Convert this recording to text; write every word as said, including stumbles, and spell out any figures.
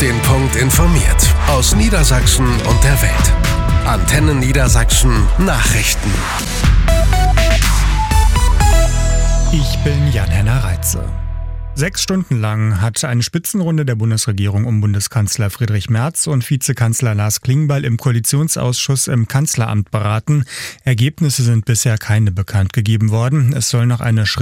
den Punkt informiert. Aus Niedersachsen und der Welt. Antenne Niedersachsen Nachrichten. Ich bin Jan-Henner Reitze. Sechs Stunden lang hat eine Spitzenrunde der Bundesregierung um Bundeskanzler Friedrich Merz und Vizekanzler Lars Klingbeil im Koalitionsausschuss im Kanzleramt beraten. Ergebnisse sind bisher keine bekannt gegeben worden. Es soll noch eine